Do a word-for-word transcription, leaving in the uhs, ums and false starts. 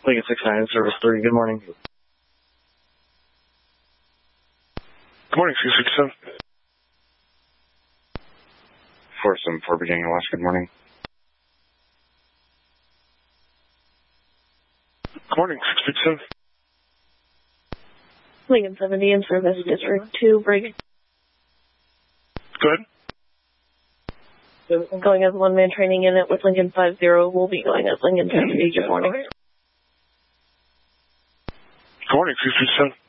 Lincoln six nine, service three, good morning. Good morning, six six seven. four seven four, beginning of last, good morning. Good morning, six six seven. Lincoln seventy in service, District two, break. Good. Going as one-man training unit with Lincoln five zero, will be going as Lincoln seventy, good morning. Good morning, six six seven.